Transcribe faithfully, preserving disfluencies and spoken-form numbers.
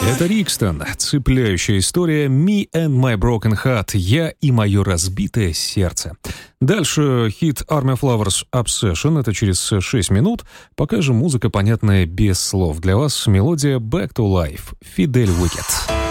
Это Рикстон, цепляющая история «Me and My Broken Heart», «Я и мое разбитое сердце». Дальше хит Army Flowers «Obsession», это через шесть минут, пока же музыка, понятная без слов. Для вас мелодия «Back to Life» Фидель Уикет.